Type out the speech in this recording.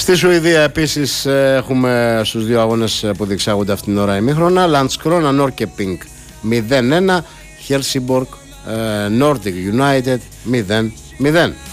Στη Σουηδία επίσης έχουμε στους δύο αγώνες που διεξάγονται αυτήν την ώρα ημίχρονα. Landskrona Norrköping 0-1, Helsingborg Nordic United 0-0.